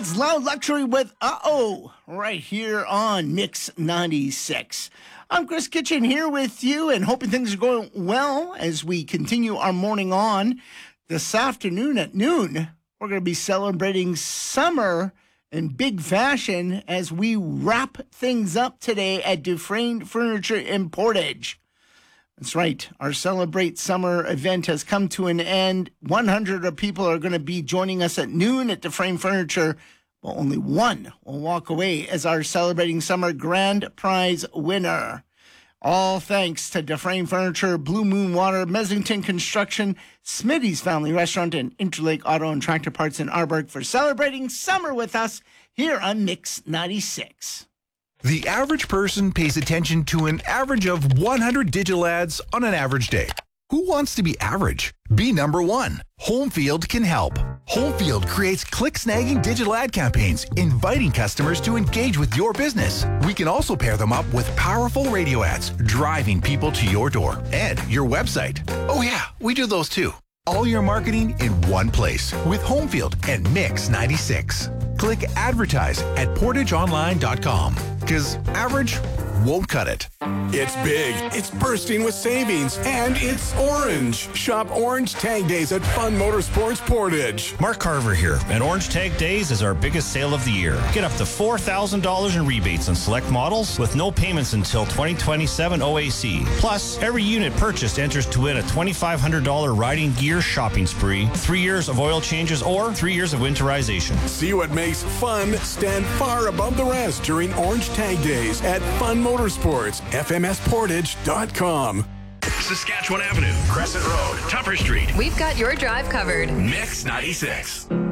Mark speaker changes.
Speaker 1: That's Loud Luxury with Uh-Oh right here on Mix 96. I'm Chris Kitchen here with you and hoping things are going well as we continue our morning on. This afternoon at noon, we're going to be celebrating summer in big fashion as we wrap things up today at Dufresne Furniture in Portage. That's right. Our Celebrate Summer event has come to an end. 100 of people are going to be joining us at noon at Dufresne Furniture. Well, only one will walk away as our Celebrating Summer grand prize winner. All thanks to Dufresne Furniture, Blue Moon Water, Messington Construction, Smitty's Family Restaurant, and Interlake Auto and Tractor Parts in Arborg for celebrating summer with us here on Mix 96.
Speaker 2: The average person pays attention to an average of 100 digital ads on an average day. Who wants to be average? Be number one. Homefield can help. Homefield creates click-snagging digital ad campaigns, inviting customers to engage with your business. We can also pair them up with powerful radio ads, driving people to your door and your website. Oh yeah, we do those too. All your marketing in one place with Homefield and Mix 96. Click advertise at portageonline.com because average won't cut it.
Speaker 3: It's big, it's bursting with savings, and it's orange. Shop Orange Tag Days at Fun Motorsports Portage.
Speaker 4: Mark Carver here, and Orange Tag Days is our biggest sale of the year. Get up to $4,000 in rebates on select models with no payments until 2027 OAC. Plus, every unit purchased enters to win a $2,500 riding gear shopping spree, 3 years of oil changes, or 3 years of winterization.
Speaker 3: See what makes fun stand far above the rest during Orange Tag Days at Fun Motorsports, FMSportage.com.
Speaker 5: Saskatchewan Avenue, Crescent Road, Tupper Street.
Speaker 6: We've got your drive covered.
Speaker 5: Mix 96.